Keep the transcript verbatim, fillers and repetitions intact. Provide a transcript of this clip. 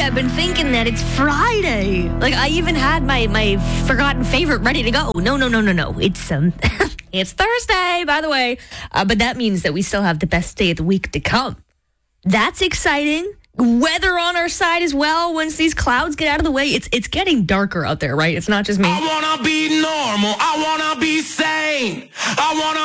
I've been thinking that it's Friday. Like, I even had my, my forgotten favorite ready to go. No, no, no, no, no. It's, um, it's Thursday, by the way. Uh, but that means that we still have the best day of the week to come. That's exciting. Weather on our side as well. Once these clouds get out of the way, it's it's getting darker out there, right? It's not just me. I wanna be normal. I wanna be sane. I wanna